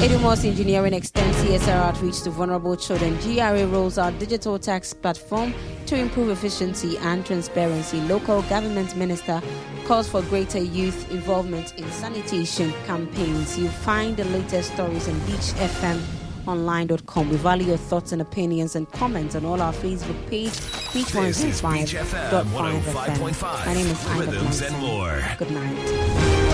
Edumos Engineering extends CSR outreach to vulnerable children. GRA rolls out digital tax platform to improve efficiency and transparency. Local government minister calls for greater youth involvement in sanitation campaigns. You find the latest stories on beachfmonline.com. We value your thoughts and opinions and comments on all our Facebook page, Beach105.5 FM. My name is Ida Blanton. Good night.